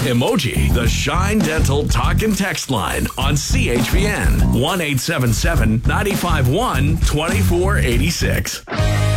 emoji. The Shine Dental Talk and Text line on CHPN 1-877-951-2486.